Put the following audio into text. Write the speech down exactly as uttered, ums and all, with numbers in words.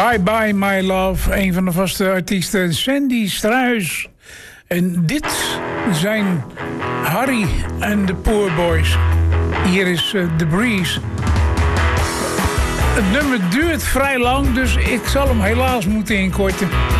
Bye Bye My Love, een van de vaste artiesten, Sandy Struis. En dit zijn Harry en de Poor Boys. Hier is uh, The Breeze. Het nummer duurt vrij lang, dus ik zal hem helaas moeten inkorten.